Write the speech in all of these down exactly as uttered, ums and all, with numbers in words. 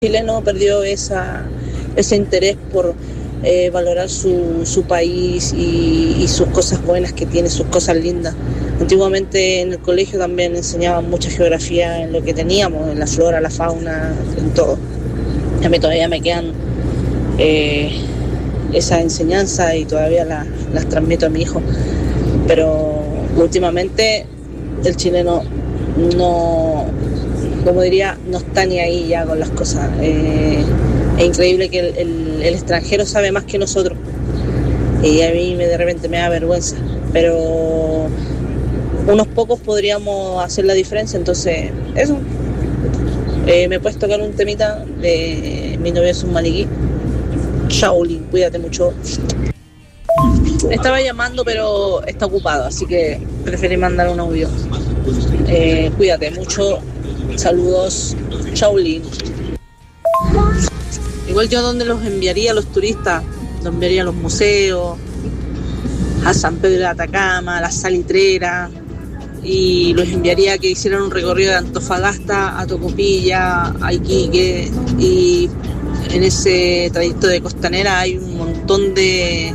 chileno perdió esa, ese interés por eh, valorar su, su país y, y sus cosas buenas que tiene, sus cosas lindas. Antiguamente en el colegio también enseñaban mucha geografía en lo que teníamos, en la flora, la fauna, en todo. A mí todavía me quedan eh, esa enseñanza y todavía la, las transmito a mi hijo. Pero últimamente el chileno no, como diría, no está ni ahí ya con las cosas. Eh, es increíble que el, el, el extranjero sabe más que nosotros. Y a mí me, de repente me da vergüenza. Pero unos pocos podríamos hacer la diferencia, entonces eso. Eh, me puedes tocar un temita de mi novio es un maniquí. Shaolin, cuídate mucho. Estaba llamando pero está ocupado, así que preferí mandar un audio. Eh, cuídate mucho. Saludos. Shaolin. Igual yo a dónde los enviaría a los turistas, los enviaría a los museos, a San Pedro de Atacama, a la Salitrera, y los enviaría a que hicieran un recorrido de Antofagasta a Tocopilla, a Iquique, y en ese trayecto de Costanera hay un montón de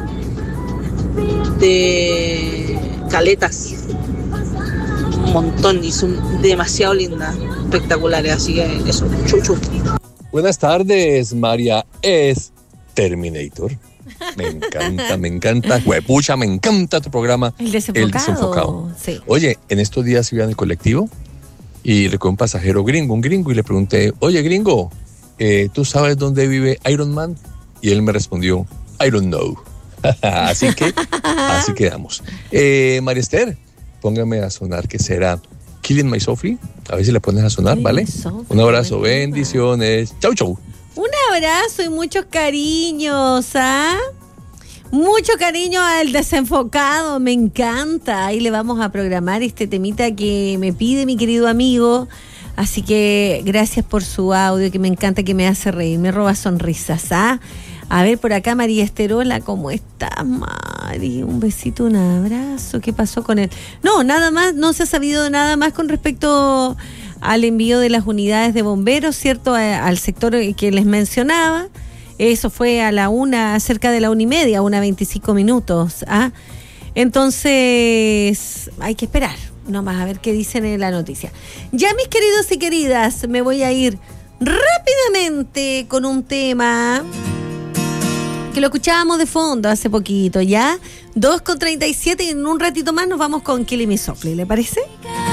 de caletas, un montón, y son demasiado lindas, espectaculares, así que eso, chu chu. Buenas tardes, María es Terminator. Me encanta, me encanta. Huepucha, me encanta tu programa. El desenfocado. El desenfocado. Sí. Oye, en estos días iba en el colectivo y recuerdo un pasajero gringo, un gringo, y le pregunté, oye, gringo, eh, ¿tú sabes dónde vive Iron Man? Y él me respondió, I don't know. así que, así quedamos. Eh, María Esther, póngame a sonar, que será Killing My Sophie. A ver si le pones a sonar, Killing ¿vale? Sophie, un abrazo, bendiciones. Chau, chau. Un abrazo y muchos cariños, ¿ah? Mucho cariño al desenfocado, me encanta. Ahí le vamos a programar este temita que me pide mi querido amigo. Así que gracias por su audio, que me encanta, que me hace reír, me roba sonrisas, ¿ah? A ver, por acá María Esterola, ¿cómo estás, Mari? Un besito, un abrazo. ¿Qué pasó con él? No, nada más, no se ha sabido nada más con respecto al envío de las unidades de bomberos, ¿cierto? A, al sector que les mencionaba. Eso fue a la una, cerca de la una y media, una veinticinco minutos. ¿Ah? Entonces, hay que esperar nomás a ver qué dicen en la noticia. Ya, mis queridos y queridas, me voy a ir rápidamente con un tema que lo escuchábamos de fondo hace poquito, ¿ya? dos con treinta y siete y en un ratito más nos vamos con Killing Me Softly, ¿le parece?